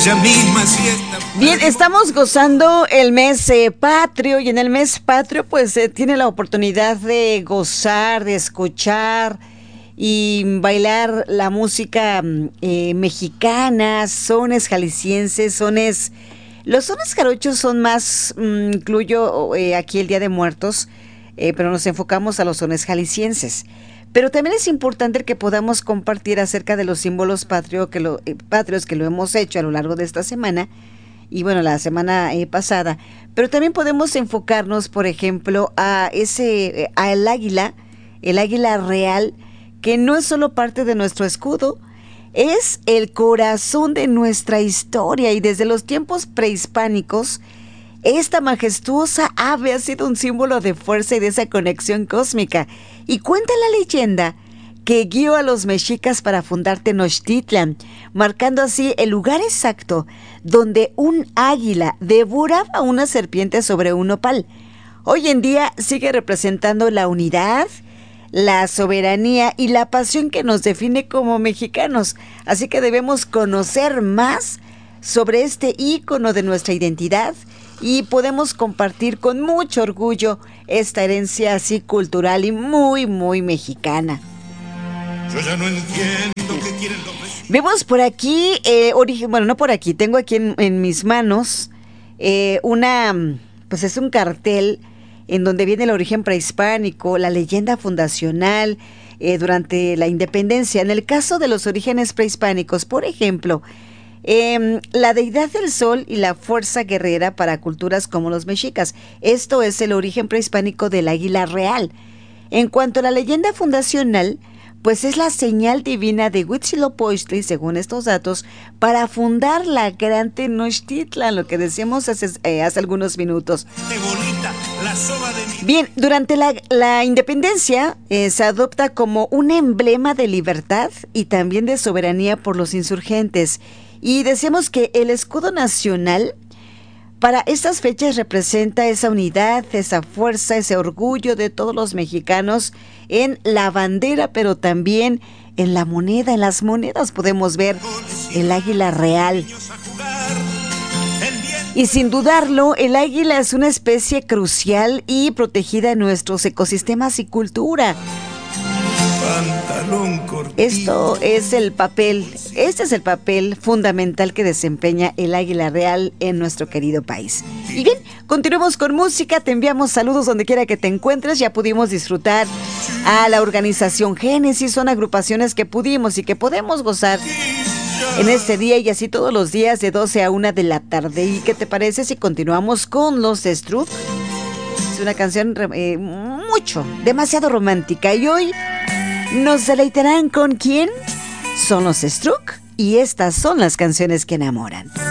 ella misma siesta. Bien, estamos gozando el mes patrio, y en el mes patrio pues tiene la oportunidad de gozar, de escuchar y bailar la música mexicana, sones jaliscienses, los sones jarochos son más, incluyo aquí el Día de Muertos, pero nos enfocamos a los sones jaliscienses. Pero también es importante que podamos compartir acerca de los símbolos patrios que lo hemos hecho a lo largo de esta semana y bueno, la semana pasada. Pero también podemos enfocarnos, por ejemplo, al águila, el águila real, que no es solo parte de nuestro escudo, es el corazón de nuestra historia, y desde los tiempos prehispánicos esta majestuosa ave ha sido un símbolo de fuerza y de esa conexión cósmica. Y cuenta la leyenda que guió a los mexicas para fundar Tenochtitlan, marcando así el lugar exacto donde un águila devoraba a una serpiente sobre un nopal. Hoy en día sigue representando la unidad, la soberanía y la pasión que nos define como mexicanos. Así que debemos conocer más sobre este ícono de nuestra identidad y podemos compartir con mucho orgullo esta herencia así cultural y muy, muy mexicana. Yo ya no entiendo qué quieren los vecinos. Vemos por aquí, no por aquí, tengo aquí en mis manos pues es un cartel en donde viene el origen prehispánico, la leyenda fundacional durante la independencia. En el caso de los orígenes prehispánicos, por ejemplo, la deidad del sol y la fuerza guerrera para culturas como los mexicas. Esto es el origen prehispánico del águila real. En cuanto a la leyenda fundacional, pues es la señal divina de Huitzilopochtli, según estos datos, para fundar la gran Tenochtitlan, lo que decíamos hace algunos minutos. Bien, durante la independencia se adopta como un emblema de libertad y también de soberanía por los insurgentes. Y decíamos que el escudo nacional para estas fechas representa esa unidad, esa fuerza, ese orgullo de todos los mexicanos en la bandera, pero también en la moneda. En las monedas podemos ver el águila real. Y sin dudarlo, el águila es una especie crucial y protegida en nuestros ecosistemas y cultura. Este es el papel fundamental que desempeña el águila real en nuestro querido país. Y bien, continuemos con música, te enviamos saludos donde quiera que te encuentres. Ya pudimos disfrutar a la organización Génesis, son agrupaciones que pudimos y que podemos gozar en este día y así todos los días de 12 a 1 de la tarde. ¿Y qué te parece si continuamos con los Struth? Es una canción demasiado romántica, y hoy nos deleitarán con ¿quién? Son los Struth, y estas son las canciones que enamoran.